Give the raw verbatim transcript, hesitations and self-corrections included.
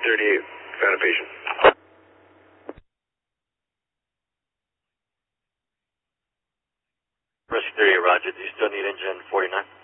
thirty-eight, found a patient. Rescue thirty-eight, roger. Do you still need engine forty-nine?